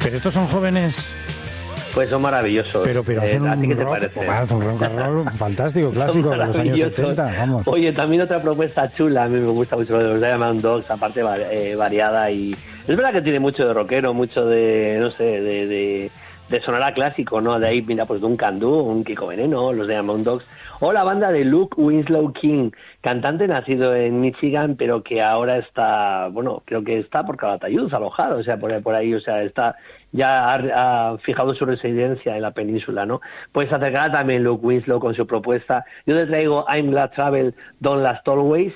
Pero estos son jóvenes... Pues son maravillosos. Pero hacen ¿a ti qué te rock, parece? hacen un rock and roll fantástico, clásico de los años 70, vamos. Oye, también otra propuesta chula, a mí me gusta mucho los Diamond Dogs, aparte variada, y es verdad que tiene mucho de rockero, mucho de, no sé, de sonar a clásico, ¿no? De ahí, mira, pues Duncan Du, un Kiko Veneno, los Diamond Dogs, o la banda de Luke Winslow King, cantante nacido en Michigan, pero que ahora está, bueno, creo que está por Calatayud, alojado, o sea, por ahí, o sea, está... ya ha fijado su residencia en la península, ¿no? Pues acercará también Luke Winslow con su propuesta. Yo te traigo I'm Glad Travel, Don't Last Always.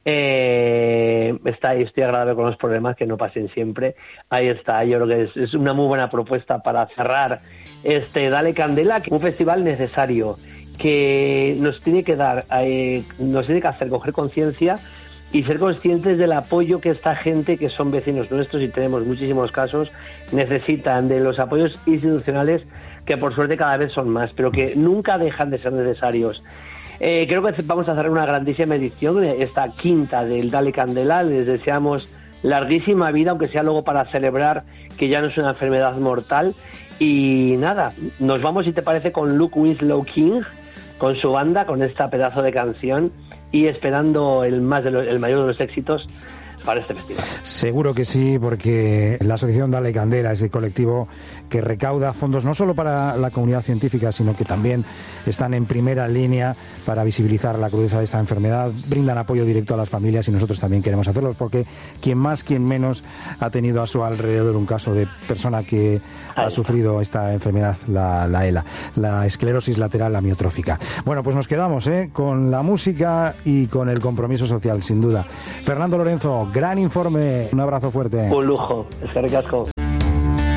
Estoy agradable con los problemas, que no pasen siempre. Ahí está, yo creo que es una muy buena propuesta para cerrar Dale Candela, un festival necesario que nos tiene que dar, nos tiene que hacer coger conciencia y ser conscientes del apoyo que esta gente, que son vecinos nuestros y tenemos muchísimos casos, necesitan de los apoyos institucionales, que por suerte cada vez son más, pero que nunca dejan de ser necesarios. Creo que vamos a hacer una grandísima edición, esta quinta del Dale Candela. Les deseamos larguísima vida, aunque sea luego para celebrar que ya no es una enfermedad mortal. Y nada, nos vamos, si te parece, con Luke Winslow King, con su banda, con esta pedazo de canción, y esperando el mayor de los éxitos para este festival. Seguro que sí, porque la asociación Dale Candela es el colectivo que recauda fondos no solo para la comunidad científica, sino que también están en primera línea para visibilizar la crudeza de esta enfermedad, brindan apoyo directo a las familias, y nosotros también queremos hacerlo, porque quien más, quien menos ha tenido a su alrededor un caso de persona que ha sufrido esta enfermedad, la ELA, la esclerosis lateral amiotrófica. Bueno, pues nos quedamos con la música y con el compromiso social, sin duda. Fernando Lorenzo, gran informe, un abrazo fuerte. Un lujo, es que ricasco.